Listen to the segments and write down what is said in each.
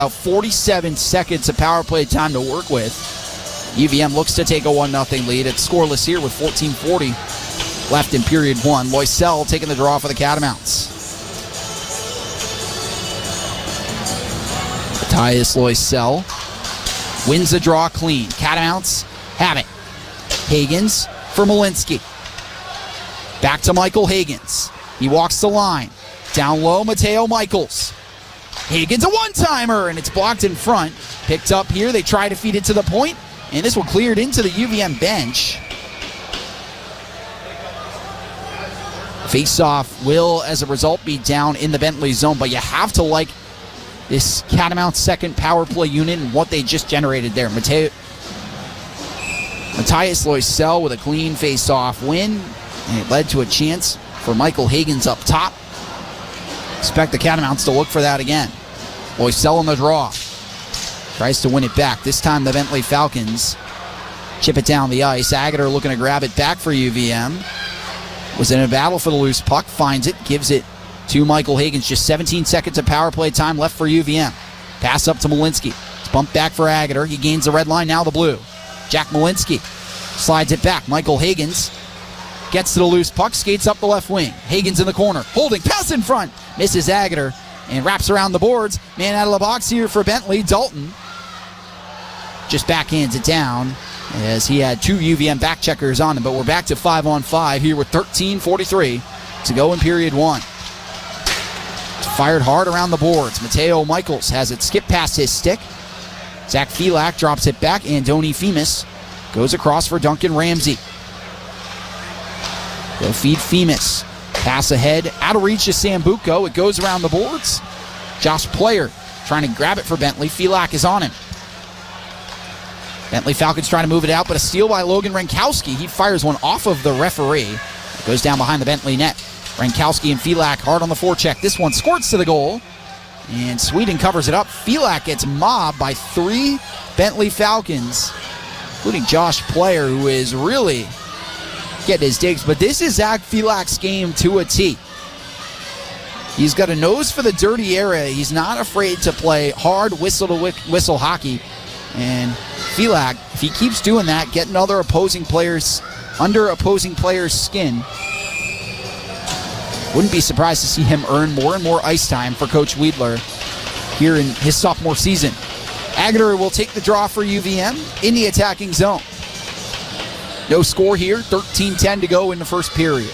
about 47 seconds of power play time to work with. UVM looks to take a 1-0 lead. It's scoreless here with 14:40 left in period one. Loisel taking the draw for the Catamounts. Matthias Loisel wins the draw clean. Catamounts have it. Higgins for Malinsky. Back to Michael Higgins. He walks the line. Down low, Mateo Michaels. Higgins, a one-timer, and it's blocked in front. Picked up here. They try to feed it to the point, and this one cleared into the UVM bench. Face-off will, as a result, be down in the Bentley zone, but you have to like this Catamounts second power play unit and what they just generated there. Matthias Loisel with a clean face-off win, and it led to a chance for Michael Higgins up top. Expect the Catamounts to look for that again. Loisel on the draw. Tries to win it back. This time the Bentley Falcons chip it down the ice. Agutter looking to grab it back for UVM. Was in a battle for the loose puck. Finds it. Gives it to Michael Higgins. Just 17 seconds of power play time left for UVM. Pass up to Malinsky. It's bumped back for Agutter. He gains the red line. Now the blue. Jack Malinsky slides it back. Michael Higgins gets to the loose puck. Skates up the left wing. Higgins in the corner. Holding. Pass in front. Misses Agutter. And wraps around the boards. Man out of the box here for Bentley. Dalton just backhands it down as he had two UVM back checkers on him. But we're back to 5-on-5 here with 13:43 to go in period one. It's fired hard around the boards. Mateo Michaels has it skip past his stick. Zach Felak drops it back. Andoni Femus goes across for Duncan Ramsey. They'll feed Femus. Pass ahead, out of reach to Sambuco. It goes around the boards. Josh Player trying to grab it for Bentley. Felak is on him. Bentley Falcons trying to move it out, but a steal by Logan Renkowski. He fires one off of the referee. It goes down behind the Bentley net. Renkowski and Felak hard on the forecheck. This one squirts to the goal, and Sweden covers it up. Felak gets mobbed by three Bentley Falcons, including Josh Player, who is really getting his digs. But this is Zach Felak's game to a T. He's got a nose for the dirty area. He's not afraid to play hard whistle hockey. And Felak, if he keeps doing that, getting other opposing players under opposing players' skin, wouldn't be surprised to see him earn more and more ice time for Coach Weidler here in his sophomore season. Agutter will take the draw for UVM in the attacking zone. No score here, 13:10 to go in the first period.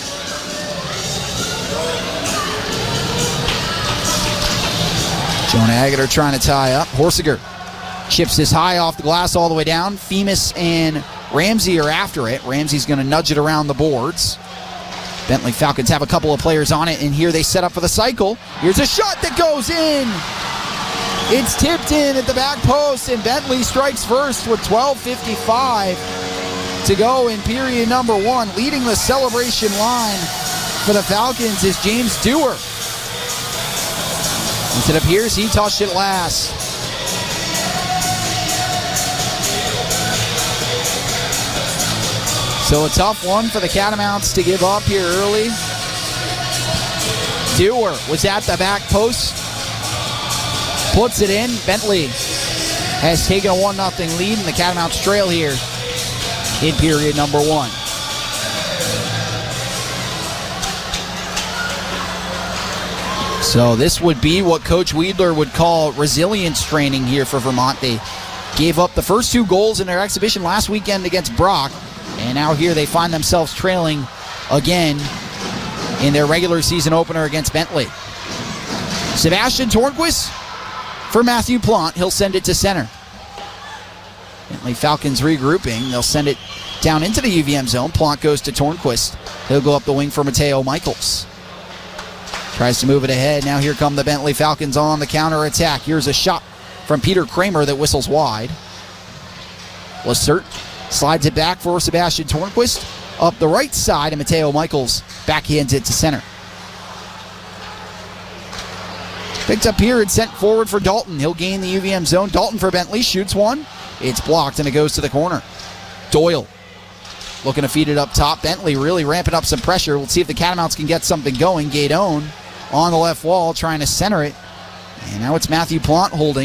Jonah Agutter trying to tie up. Horsiger chips this high off the glass all the way down. Femus and Ramsey are after it. Ramsey's going to nudge it around the boards. Bentley Falcons have a couple of players on it, and here they set up for the cycle. Here's a shot that goes in. It's tipped in at the back post, and Bentley strikes first with 12:55 to go in period number one. Leading the celebration line for the Falcons is James Dewar. As it appears, he touched it last. So a tough one for the Catamounts to give up here early. Dewar was at the back post. Puts it in. Bentley has taken a 1-0 lead, and the Catamounts trail here in period number one. So this would be what Coach Weidler would call resilience training here for Vermont. They gave up the first two goals in their exhibition last weekend against Brock, and now here they find themselves trailing again in their regular season opener against Bentley. Sebastian Tornquist for Matthew Plant. He'll send it to center. Bentley Falcons regrouping. They'll send it down into the UVM zone. Plant goes to Tornquist. He'll go up the wing for Mateo Michaels. Tries to move it ahead. Now here come the Bentley Falcons on the counter attack. Here's a shot from Peter Kramer that whistles wide. Lacert slides it back for Sebastian Tornquist up the right side, and Mateo Michaels backhands it to center. Picked up here and sent forward for Dalton. He'll gain the UVM zone. Dalton for Bentley shoots one. It's blocked, and it goes to the corner. Doyle looking to feed it up top. Bentley really ramping up some pressure. We'll see if the Catamounts can get something going. Gaidone on the left wall trying to center it. And now it's Matthew Plante holding.